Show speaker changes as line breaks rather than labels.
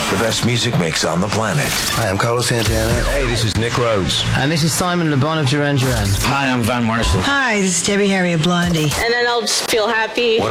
The best music mix on the planet.
Hi, I'm Carlos Santana.
Hey, this is Nick Rhodes.
And this is Simon Le Bon of Duran Duran.
Hi, I'm Van Morrison.
Hi, this is Debbie Harry of Blondie.
And then I'll just feel happy.